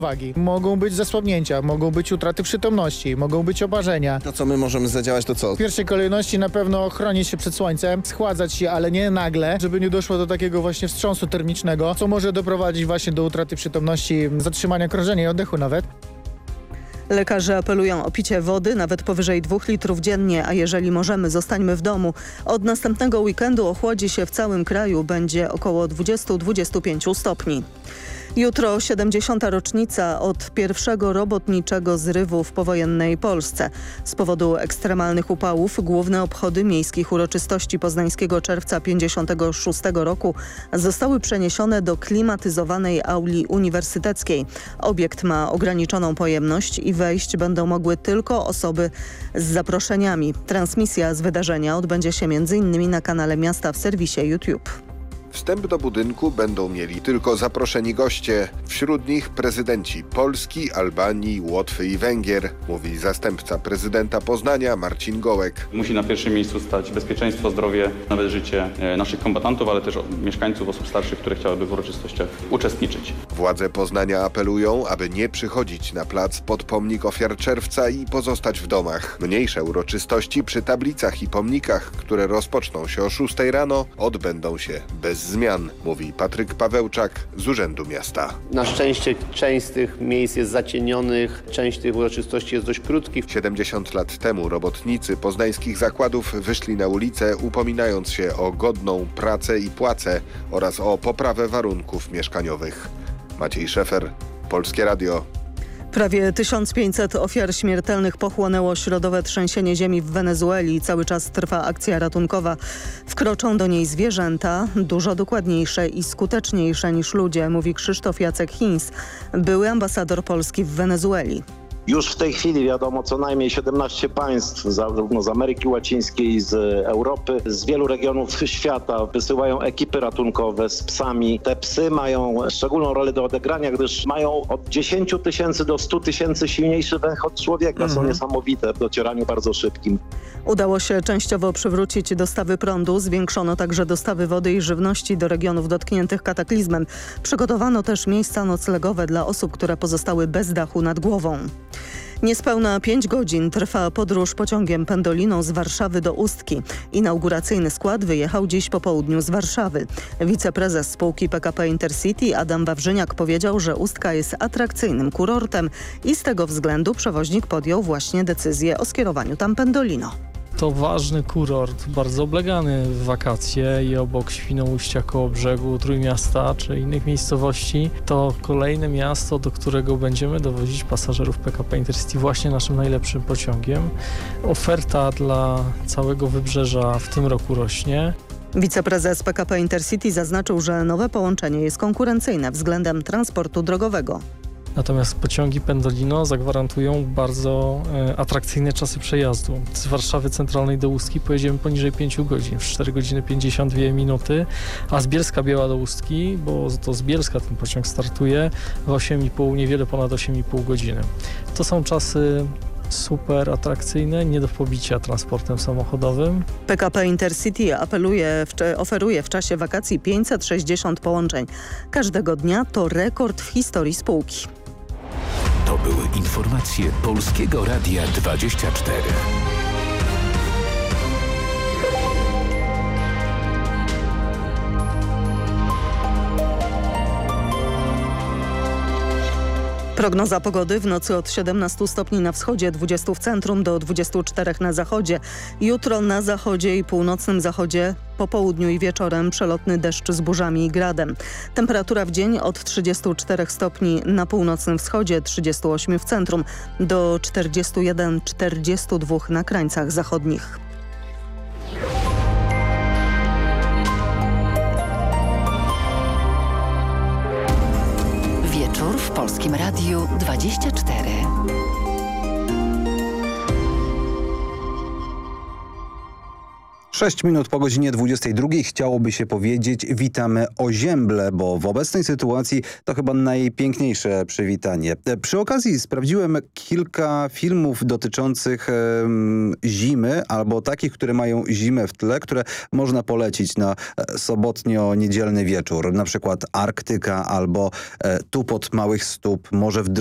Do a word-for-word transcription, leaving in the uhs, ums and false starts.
wagi. Mogą być zasłabnięcia, mogą być utraty przytomności, mogą być oparzenia. To co my możemy zadziałać, to co? W pierwszej kolejności na pewno chronić się przed słońcem, schładzać się, ale nie nagle, żeby nie doszło do takiego właśnie wstrząsu termicznego, co może doprowadzić właśnie do utraty przytomności, zatrzymania krążenia i oddechu nawet. Lekarze apelują o picie wody nawet powyżej dwóch litrów dziennie, a jeżeli możemy, zostańmy w domu. Od następnego weekendu ochłodzi się w całym kraju, będzie około dwadzieścia do dwudziestu pięciu stopni. Jutro siedemdziesiąta rocznica od pierwszego robotniczego zrywu w powojennej Polsce. Z powodu ekstremalnych upałów główne obchody miejskich uroczystości poznańskiego czerwca pięćdziesiątego szóstego roku zostały przeniesione do klimatyzowanej auli uniwersyteckiej. Obiekt ma ograniczoną pojemność i wejść będą mogły tylko osoby z zaproszeniami. Transmisja z wydarzenia odbędzie się między innymi na kanale miasta w serwisie YouTube. Wstęp do budynku będą mieli tylko zaproszeni goście. Wśród nich prezydenci Polski, Albanii, Łotwy i Węgier, mówi zastępca prezydenta Poznania Marcin Gołek. Musi na pierwszym miejscu stać bezpieczeństwo, zdrowie, nawet życie naszych kombatantów, ale też mieszkańców, osób starszych, które chciałyby w uroczystościach uczestniczyć. Władze Poznania apelują, aby nie przychodzić na plac pod pomnik ofiar czerwca i pozostać w domach. Mniejsze uroczystości przy tablicach i pomnikach, które rozpoczną się o szóstej rano, odbędą się bez zmian, mówi Patryk Pawełczak z Urzędu Miasta. Na szczęście część z tych miejsc jest zacienionych, część tych uroczystości jest dość krótkich. siedemdziesiąt lat temu robotnicy poznańskich zakładów wyszli na ulicę, upominając się o godną pracę i płacę oraz o poprawę warunków mieszkaniowych. Maciej Szefer, Polskie Radio. Prawie tysiąc pięćset ofiar śmiertelnych pochłonęło środowe trzęsienie ziemi w Wenezueli. Cały czas trwa akcja ratunkowa. Wkroczą do niej zwierzęta, dużo dokładniejsze i skuteczniejsze niż ludzie, mówi Krzysztof Jacek Hinz, były ambasador Polski w Wenezueli. Już w tej chwili wiadomo co najmniej siedemnaście państw, zarówno z Ameryki Łacińskiej, z Europy, z wielu regionów świata wysyłają ekipy ratunkowe z psami. Te psy mają szczególną rolę do odegrania, gdyż mają od dziesięciu tysięcy do stu tysięcy silniejszy węch od człowieka. Mhm. Są niesamowite w docieraniu bardzo szybkim. Udało się częściowo przywrócić dostawy prądu, zwiększono także dostawy wody i żywności do regionów dotkniętych kataklizmem. Przygotowano też miejsca noclegowe dla osób, które pozostały bez dachu nad głową. Niespełna pięć godzin trwa podróż pociągiem Pendoliną z Warszawy do Ustki. Inauguracyjny skład wyjechał dziś po południu z Warszawy. Wiceprezes spółki P K P Intercity Adam Wawrzyniak powiedział, że Ustka jest atrakcyjnym kurortem i z tego względu przewoźnik podjął właśnie decyzję o skierowaniu tam Pendolino. To ważny kurort, bardzo oblegany w wakacje i obok Świnoujścia, Kołobrzegu, Trójmiasta czy innych miejscowości. To kolejne miasto, do którego będziemy dowozić pasażerów P K P Intercity właśnie naszym najlepszym pociągiem. Oferta dla całego wybrzeża w tym roku rośnie. Wiceprezes P K P Intercity zaznaczył, że nowe połączenie jest konkurencyjne względem transportu drogowego. Natomiast pociągi Pendolino zagwarantują bardzo e, atrakcyjne czasy przejazdu. Z Warszawy Centralnej do Ustki pojedziemy poniżej pięciu godzin, w cztery godziny pięćdziesiąt dwie minuty, a z Bielska Biała do Ustki, bo to z Bielska ten pociąg startuje, w osiem i pół, niewiele ponad osiem i pół godziny. To są czasy super atrakcyjne, nie do pobicia transportem samochodowym. P K P Intercity apeluje, w, oferuje w czasie wakacji pięćset sześćdziesiąt połączeń. Każdego dnia to rekord w historii spółki. To były informacje Polskiego Radia dwadzieścia cztery. Prognoza pogody w nocy od siedemnastu stopni na wschodzie, dwudziestu w centrum do dwudziestu czterech na zachodzie. Jutro na zachodzie i północnym zachodzie po południu i wieczorem przelotny deszcz z burzami i gradem. Temperatura w dzień od trzydziestu czterech stopni na północnym wschodzie, trzydziestu ośmiu w centrum do czterdziestu jeden do czterdziestu dwóch na krańcach zachodnich. Wieczór w Polskim Radiu dwadzieścia cztery. sześć minut po godzinie dwudziestej drugiej chciałoby się powiedzieć witamy Ozięble, bo w obecnej sytuacji to chyba najpiękniejsze przywitanie. Przy okazji sprawdziłem kilka filmów dotyczących um, zimy albo takich, które mają zimę w tle, które można polecić na sobotnio-niedzielny wieczór. Na przykład Arktyka albo e, Tupot małych stóp, Morze w